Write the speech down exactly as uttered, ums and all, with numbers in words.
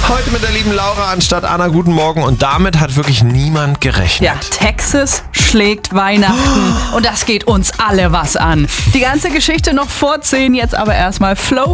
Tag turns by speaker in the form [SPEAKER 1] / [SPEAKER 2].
[SPEAKER 1] Heute mit der lieben Laura anstatt Anna. Guten Morgen. Und damit hat wirklich niemand gerechnet.
[SPEAKER 2] Ja, Texas schlägt Weihnachten und das geht uns alle was an. Die ganze Geschichte noch vor zehn, jetzt aber erstmal Flow